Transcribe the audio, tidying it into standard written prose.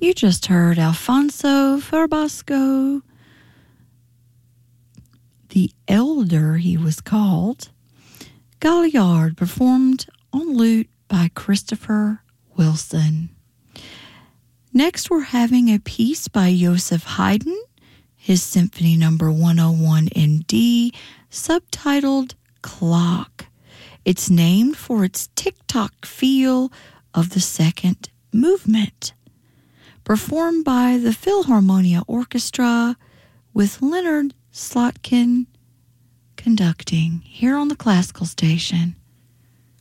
You just heard Alfonso Frabasco, the Elder he was called. Galliard, performed on lute by Christopher Wilson. Next, we're having a piece by Joseph Haydn, his Symphony Number 101 in D, subtitled Clock. It's named for its tick-tock feel of the second movement. Performed by the Philharmonia Orchestra with Leonard Slotkin conducting here on the Classical Station.